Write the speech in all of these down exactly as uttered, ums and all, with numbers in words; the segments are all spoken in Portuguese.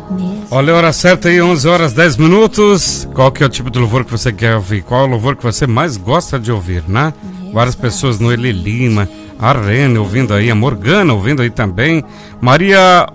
Olha a hora certa aí, onze horas dez minutos. Qual que é o tipo de louvor que você quer ouvir? Qual é o louvor que você mais gosta de ouvir, né? Várias pessoas no Eli Lima, a Rene ouvindo aí, a Morgana ouvindo aí também, Maria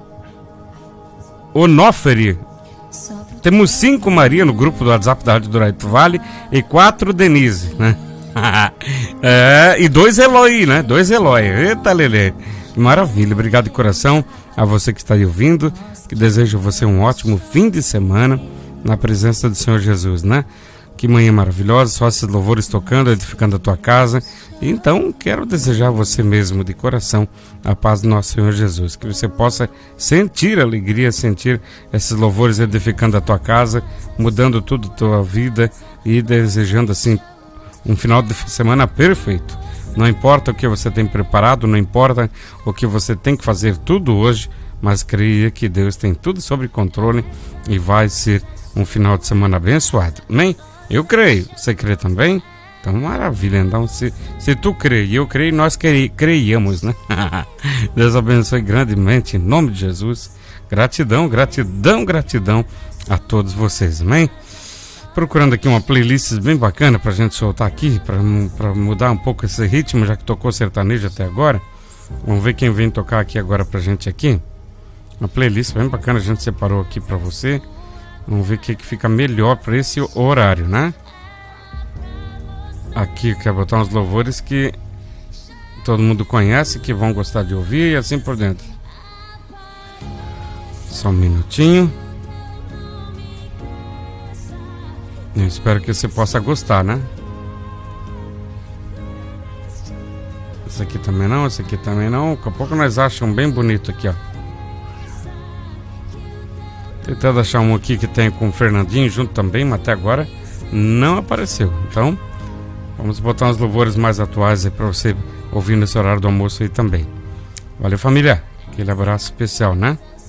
Onofre. Temos cinco Maria no grupo do WhatsApp da Rádio do Araito Vale e quatro Denise, né? É, e dois Eloy, né? Dois Eloy. Eita, Lelê. Maravilha, obrigado de coração a você que está aí ouvindo, que desejo a você um ótimo fim de semana na presença do Senhor Jesus, né? Que manhã maravilhosa, só esses louvores tocando, edificando a tua casa. Então, quero desejar a você mesmo de coração a paz do nosso Senhor Jesus, que você possa sentir a alegria, sentir esses louvores edificando a tua casa, mudando tudo a tua vida e desejando assim um final de semana perfeito. Não importa o que você tem preparado, não importa o que você tem que fazer tudo hoje, mas creia que Deus tem tudo sob controle e vai ser um final de semana abençoado. Amém? Eu creio. Você crê também? Então, maravilha. Então, se, se tu crê e eu creio, nós cre, creiamos, né? Deus abençoe grandemente, em nome de Jesus. Gratidão, gratidão, gratidão a todos vocês. Amém? Procurando aqui uma playlist bem bacana pra gente soltar aqui, pra, pra mudar um pouco esse ritmo, já que tocou sertanejo até agora. Vamos ver quem vem tocar aqui agora pra gente aqui. Uma playlist bem bacana, a gente separou aqui pra você. Vamos ver o que, que fica melhor pra esse horário, né? Aqui quer botar uns louvores que todo mundo conhece, que vão gostar de ouvir e assim por dentro. Só um minutinho. Eu espero que você possa gostar, né? Esse aqui também não, esse aqui também não. Daqui a pouco nós achamos bem bonito aqui, ó. Tentando achar um aqui que tem com o Fernandinho junto também, mas até agora não apareceu. Então, vamos botar uns louvores mais atuais aí pra você ouvir nesse horário do almoço aí também. Valeu, família. Aquele abraço especial, né?